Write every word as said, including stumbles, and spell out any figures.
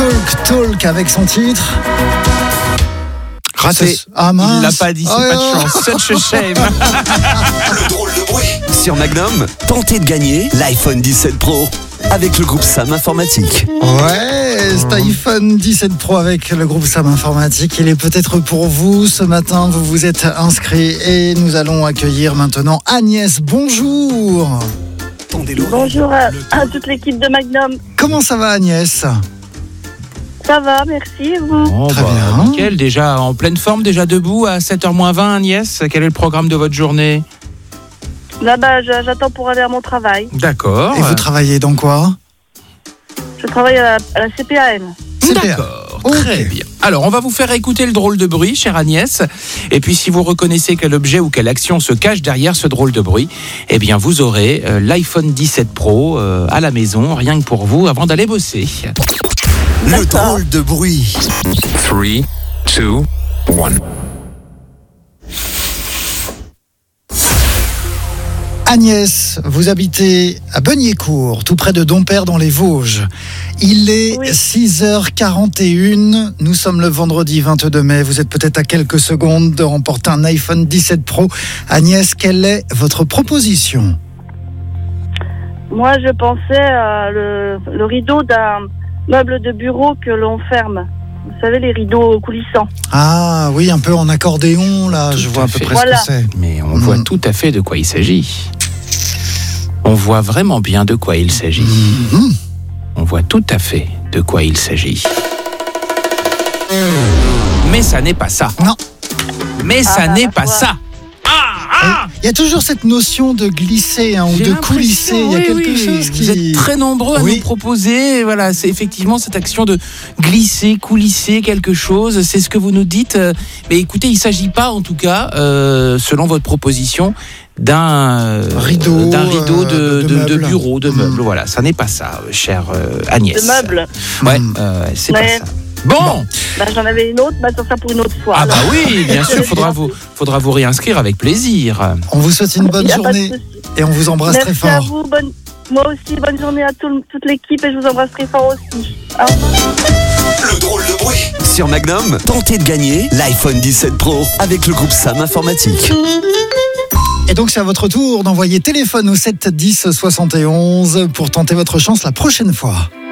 Talk Talk avec son titre. Raté. Ah mince. Il l'a pas dit, c'est oh pas oh. de chance. Such a shame. Le drôle de bruit. Sur Magnum, tentez de gagner l'iPhone dix-sept Pro avec le groupe Sam Informatique. Ouais, cet iPhone dix-sept Pro avec le groupe Sam Informatique, il est peut-être pour vous. Ce matin, vous vous êtes inscrits et nous allons accueillir maintenant Agnès. Bonjour. Bonjour à, à toute l'équipe de Magnum. Comment ça va, Agnès ? Ça va, merci, et vous ? Bon, Très bah, bien. Nickel, déjà en pleine forme, déjà debout à sept heures moins vingt, Agnès. Quel est le programme de votre journée ? Là, bah, je- j'attends pour aller à mon travail. D'accord. Et vous travaillez dans quoi ? Je travaille à la, à la C P A M. C P A. D'accord, Ok. très bien. Alors, on va vous faire écouter le drôle de bruit, chère Agnès. Et puis, si vous reconnaissez quel objet ou quelle action se cache derrière ce drôle de bruit, eh bien, vous aurez euh, l'iPhone dix-sept Pro euh, à la maison, rien que pour vous, avant d'aller bosser. Le drôle de bruit. three, two, one. Agnès, vous habitez à Beugnécourt, tout près de Dompère dans les Vosges. Il est Oui. six heures quarante et une, nous sommes le vendredi vingt-deux mai, vous êtes peut-être à quelques secondes de remporter un iPhone dix-sept Pro. Agnès, quelle est votre proposition ? Moi, je pensais à le, le rideau d'un meuble de bureau que l'on ferme. Vous savez, les rideaux coulissants. Ah oui, un peu en accordéon, là, Tout je à vois à peu fait. près Voilà. ce que c'est. Mais on Mhm. voit tout à fait de quoi il s'agit. On voit vraiment bien de quoi il s'agit. Mhm. On voit tout à fait de quoi il s'agit. Mais ça n'est pas ça. Non. Mais ça Ah, n'est bah, pas voilà. ça. Ah, Il y a toujours cette notion de glisser hein, ou J'ai de l'impression, coulisser. Il y a oui, quelque oui, chose qui... Vous êtes très nombreux à Oui. nous proposer. Voilà, c'est effectivement cette action de glisser, coulisser quelque chose. C'est ce que vous nous dites. Euh, Mais écoutez, il ne s'agit pas, en tout cas, euh, selon votre proposition, d'un euh, Rideau, d'un rideau de, euh, de- de de- de meubles. bureau, de Mm. meubles. Voilà, ça n'est pas ça, euh, chère euh, Agnès. De meubles. Ouais, Mm. euh, c'est Ouais. pas ça. Bon, Bah, j'en avais une autre, bah, ça sera pour une autre fois. ah bah alors. oui, bien sûr, faudra vous, faudra vous réinscrire avec plaisir. On vous souhaite une bonne Y a pas de journée souci. et on vous embrasse Merci très à fort. vous. Bonne... Moi aussi, bonne journée à tout- toute l'équipe et je vous embrasse très fort aussi. Au Le drôle de bruit. Sur Magnum, tentez de gagner l'iPhone dix-sept Pro avec le groupe Sam Informatique. Et donc c'est à votre tour d'envoyer téléphone au sept dix soixante et onze pour tenter votre chance la prochaine fois.